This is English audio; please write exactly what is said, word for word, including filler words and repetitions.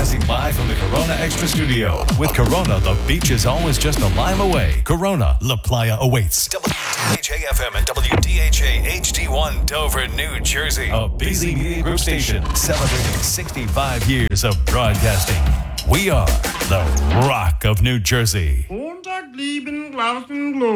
Broadcasting live from the Corona Extra Studio. With Corona, the beach is always just a mile away. Corona, La Playa awaits. W D H A F M and W D H A H D one Dover, New Jersey. A Beasley Media Group station celebrating sixty-five years of broadcasting. We are the Rock of New Jersey. Montag lieben Glauben